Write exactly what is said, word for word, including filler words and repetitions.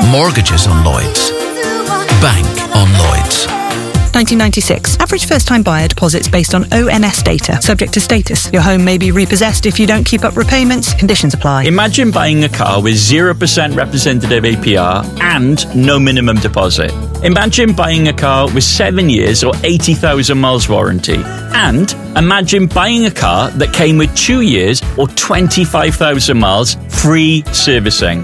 Mortgages on Lloyds. Bank on Lloyds. nineteen ninety-six. Average first-time buyer deposits based on O N S data. Subject to status. Your home may be repossessed if you don't keep up repayments. Conditions apply. Imagine buying a car with zero percent representative A P R and no minimum deposit. Imagine buying a car with seven years or eighty thousand miles warranty. And imagine buying a car that came with two years or twenty-five thousand miles free servicing.